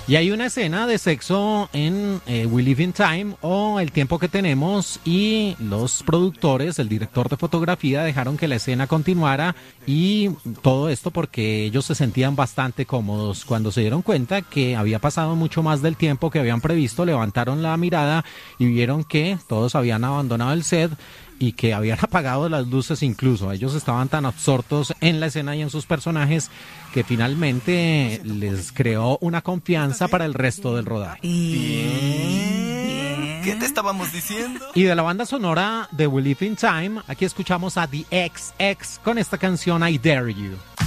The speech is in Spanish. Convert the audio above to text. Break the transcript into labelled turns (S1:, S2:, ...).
S1: Y hay una escena de sexo en We Live in Time o El tiempo que tenemos, y los productores, el director de fotografía, dejaron que la escena continuara, y todo esto porque ellos se sentían bastante cómodos. Cuando se dieron cuenta que había pasado mucho más del tiempo que habían previsto, levantaron la mirada y vieron que todos habían abandonado el set y que habían apagado las luces incluso. Ellos estaban tan absortos en la escena y en sus personajes que finalmente les creó una confianza para el resto del rodaje.
S2: Bien. ¿Qué te estábamos diciendo?
S1: Y de la banda sonora de We Live in Time, aquí escuchamos a The XX con esta canción I Dare You.